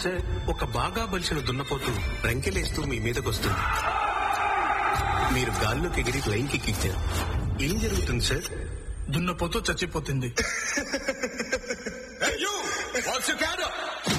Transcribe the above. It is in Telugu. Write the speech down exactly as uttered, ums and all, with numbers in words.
సార్, ఒక బాగా బలిసిన దున్నపోతు రంకెలేస్తూ మీ మీదకొస్తుంది. మీరు గాల్లోకి ఎగిరి లైన్ కిక్ ఇచ్చారు. ఏం జరుగుతుంది సార్? దున్నపోతూ చచ్చిపోతుంది. Hey, you! What's your gather?